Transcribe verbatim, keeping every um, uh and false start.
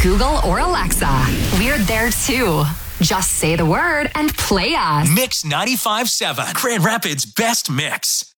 Google or Alexa. We're there too. Just say the word and play us. Mix ninety-five point seven, Grand Rapids' best mix.